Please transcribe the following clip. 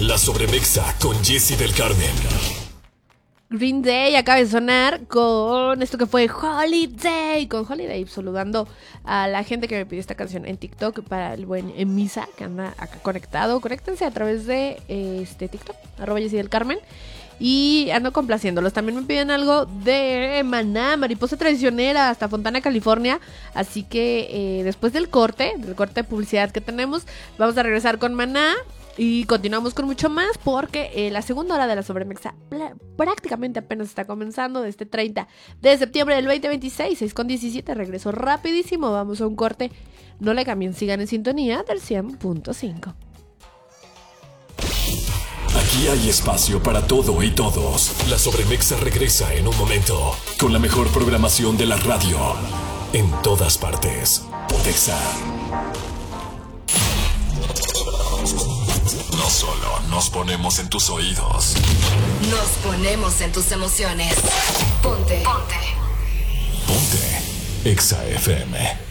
La Sobremexa con Jessy del Carmen. Green Day acaba de sonar con esto que fue Holiday, con Holiday, saludando a la gente que me pidió esta canción en TikTok, para el buen Misa, que anda acá conectado. Conéctense a través de TikTok, @Jessy del Carmen, y ando complaciéndolos. También me piden algo de Maná, Mariposa Traicionera, hasta Fontana, California. Así que después del corte de publicidad que tenemos, vamos a regresar con Maná. Y continuamos con mucho más, porque la segunda hora de la Sobremexa prácticamente apenas está comenzando, de este 30 de septiembre del 2026, 6:17. Regreso rapidísimo, vamos a un corte. No le cambien, sigan en sintonía del 100.5. Aquí hay espacio para todo y todos. La Sobremexa regresa en un momento con la mejor programación de la radio en todas partes. Pontexa. No solo nos ponemos en tus oídos, nos ponemos en tus emociones. Ponte. Ponte Exa FM.